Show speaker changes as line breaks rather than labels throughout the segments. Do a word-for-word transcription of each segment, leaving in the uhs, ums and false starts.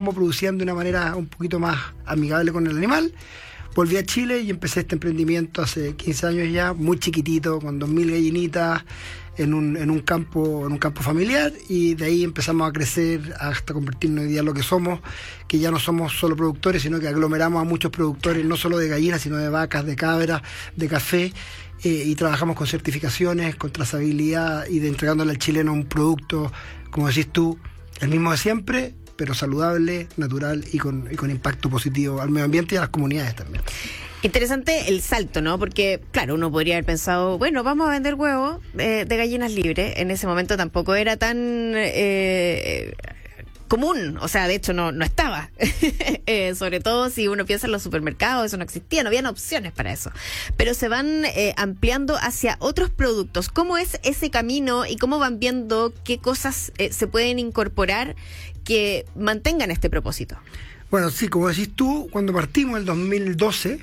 cómo producían de una manera un poquito más amigable con el animal. Volví a Chile y empecé este emprendimiento hace quince años ya, muy chiquitito, con dos mil gallinitas en un, en un campo en un campo familiar, y de ahí empezamos a crecer hasta convertirnos hoy día en lo que somos, que ya no somos solo productores, sino que aglomeramos a muchos productores, no solo de gallinas, sino de vacas, de cabras, de café, eh, y trabajamos con certificaciones, con trazabilidad y de entregándole al chileno un producto, como decís tú, el mismo de siempre, pero saludable, natural y con, y con impacto positivo al medio ambiente y a las comunidades también.
Interesante el salto, ¿no? Porque, claro, uno podría haber pensado, bueno, vamos a vender huevos eh, de gallinas libres. En ese momento tampoco era tan eh, común, o sea, de hecho no, no estaba. eh, sobre todo si uno piensa en los supermercados, eso no existía, no habían opciones para eso. Pero se van eh, ampliando hacia otros productos. ¿Cómo es ese camino y cómo van viendo qué cosas eh, se pueden incorporar que mantengan este propósito?
Bueno, sí, como decís tú, cuando partimos en el dos mil doce,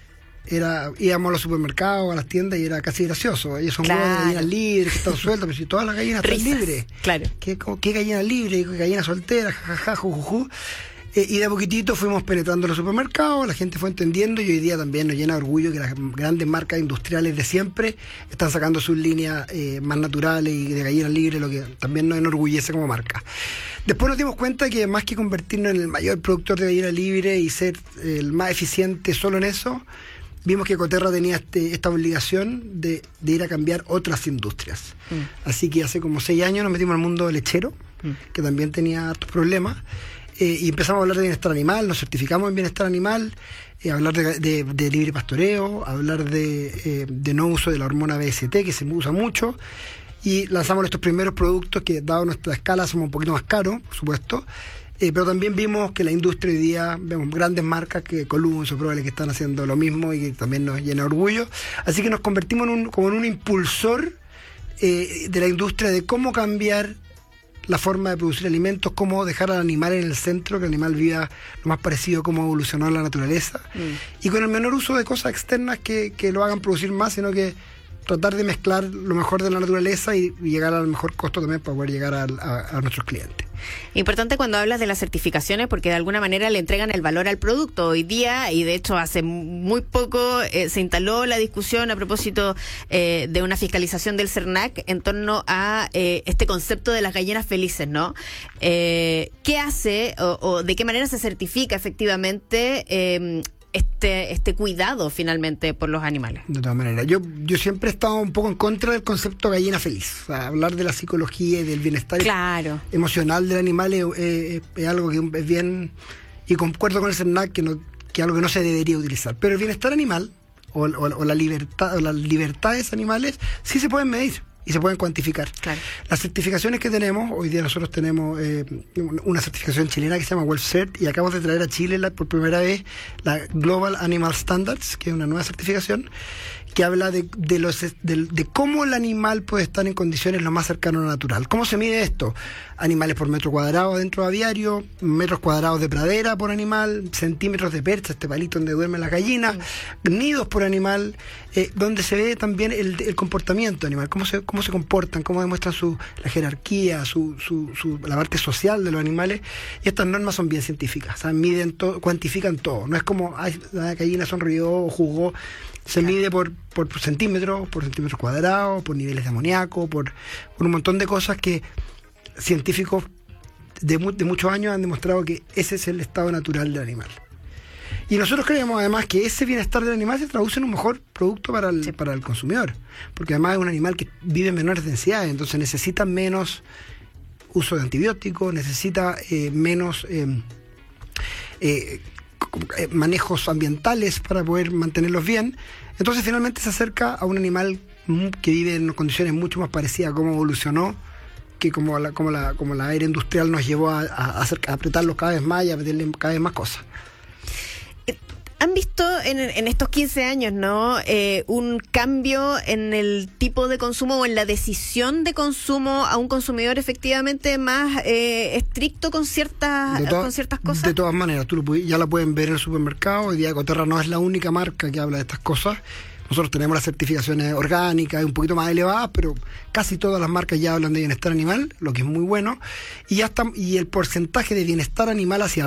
era, íbamos a los supermercados, a las tiendas, y era casi gracioso. Ellos son
claro.
huevos de gallinas libres, que están sueltas, pero si todas las gallinas están
Risas,
libres.
Claro.
¿Qué, qué gallina libre? ¿Qué gallina soltera? Jajaja, jujuju. Eh, y de a poquitito fuimos penetrando los supermercados, la gente fue entendiendo, y hoy día también nos llena de orgullo que las grandes marcas industriales de siempre están sacando sus líneas eh, más naturales y de gallinas libres, lo que también nos enorgullece como marca. Después nos dimos cuenta que más que convertirnos en el mayor productor de gallina libre y ser eh, el más eficiente solo en eso, vimos que Ecoterra tenía este, esta obligación de, de ir a cambiar otras industrias. Mm. Así que hace como seis años nos metimos al mundo lechero, mm. que también tenía hartos problemas. Eh, y empezamos a hablar de bienestar animal, nos certificamos en bienestar animal, eh, hablar de, de, de libre pastoreo, hablar de, eh, de no uso de la hormona B S T, que se usa mucho, y lanzamos estos primeros productos que, dado nuestra escala, somos un poquito más caros, por supuesto, eh, pero también vimos que la industria hoy día, vemos grandes marcas que Column, Soprole, que están haciendo lo mismo y que también nos llena de orgullo, así que nos convertimos en un, como en un impulsor eh, de la industria de cómo cambiar la forma de producir alimentos, cómo dejar al animal en el centro, que el animal viva lo más parecido a cómo evolucionó en la naturaleza, mm. y con el menor uso de cosas externas que, que lo hagan producir más, sino que tratar de mezclar lo mejor de la naturaleza y, y llegar al mejor costo también para poder llegar a, a, a nuestros clientes.
Importante cuando hablas de las certificaciones, porque de alguna manera le entregan el valor al producto. Hoy día, y de hecho hace muy poco eh, se instaló la discusión a propósito eh, de una fiscalización del CERNAC en torno a eh, este concepto de las gallinas felices, ¿no? Eh, ¿Qué hace o, o de qué manera se certifica efectivamente eh, este este cuidado finalmente por los animales?
De todas maneras, yo yo siempre he estado un poco en contra del concepto gallina feliz. O sea, hablar de la psicología y del bienestar
claro.
emocional del animal es, es, es algo que es bien, y concuerdo con el CERNAC que, no, que es algo que no se debería utilizar. Pero el bienestar animal o, o, o la libertad o las libertades animales sí se pueden medir y se pueden cuantificar. Claro. Las certificaciones que tenemos, hoy día nosotros tenemos eh, una certificación chilena que se llama WellCert, y acabamos de traer a Chile la, por primera vez la Global Animal Standards, que es una nueva certificación que habla de, de, los, de, de cómo el animal puede estar en condiciones lo más cercano a lo natural. ¿Cómo se mide esto? Animales por metro cuadrado dentro de aviario, metros cuadrados de pradera por animal, centímetros de percha, este palito donde duermen las gallinas, sí. nidos por animal, eh, donde se ve también el, el comportamiento animal, cómo se, cómo se comportan, cómo demuestran su, la jerarquía, su, su, su, la parte social de los animales. Y estas normas son bien científicas, o sea, miden todo, cuantifican todo. No es como, ay, la gallina sonrió o jugó. Se mide por, por, por centímetros, por centímetros cuadrados, por niveles de amoníaco, por, por un montón de cosas que científicos de, mu- de muchos años han demostrado que ese es el estado natural del animal. Y nosotros creemos además que ese bienestar del animal se traduce en un mejor producto para el, sí. para el consumidor, porque además es un animal que vive en menores densidades, entonces necesita menos uso de antibióticos, necesita eh, menos eh, eh, manejos ambientales para poder mantenerlos bien. Entonces finalmente se acerca a un animal que vive en condiciones mucho más parecidas a cómo evolucionó, que como la, como la, como la era industrial nos llevó a, a, hacer, a apretarlos cada vez más y a meterle cada vez más cosas.
¿Han visto en, en estos quince años, no, eh, un cambio en el tipo de consumo o en la decisión de consumo a un consumidor efectivamente más eh, estricto con ciertas,
to-
con ciertas cosas?
De todas maneras, tú lo pu- ya la pueden ver en el supermercado. Hoy día Ecoterra no es la única marca que habla de estas cosas. Nosotros tenemos las certificaciones orgánicas, un poquito más elevadas, pero casi todas las marcas ya hablan de bienestar animal, lo que es muy bueno. Y ya está, y el porcentaje de bienestar animal hacia